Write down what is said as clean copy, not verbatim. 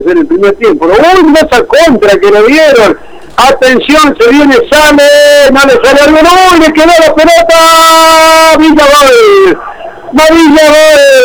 en el primer tiempo. ¡Uy, esa contra que le dieron! Atención, se viene, sale, no le sale algo, ¡uy, le quedó la pelota! ¡Villa gol! ¡Villa gol!